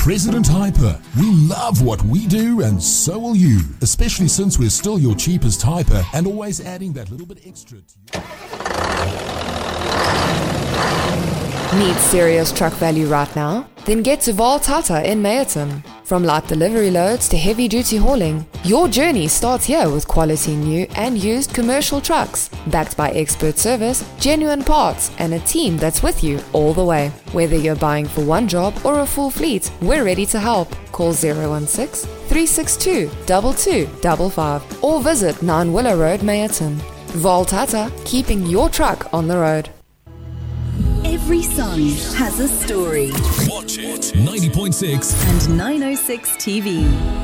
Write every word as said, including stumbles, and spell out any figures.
President Hyper, we love what we do and so will you, especially since we're still your cheapest hyper and always adding that little bit extra to you. Need serious truck value right now? Then get to Voltata in Mayerton. From light delivery loads to heavy duty hauling, your journey starts here with quality new and used commercial trucks, backed by expert service, genuine parts, and a team that's with you all the way. Whether you're buying for one job or a full fleet, we're ready to help. Call zero one six, three six two, two two five five or visit nine Willow Road, Mayerton. Voltata, keeping your truck on the road. Every song has a story. Watch it. ninety point six and nine oh six T V.